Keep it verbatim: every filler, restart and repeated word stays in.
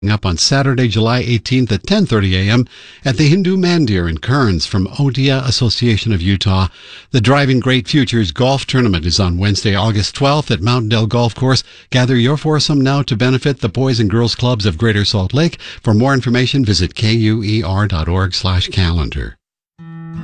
up on Saturday, July eighteenth at ten thirty a.m. at the Hindu Mandir in Kearns from Odia Association of Utah. The Driving Great Futures Golf Tournament is on Wednesday, August twelfth at Mountain Dale Golf Course. Gather your foursome now to benefit the Boys and Girls Clubs of Greater Salt Lake. For more information, visit kuer dot org slash calendar.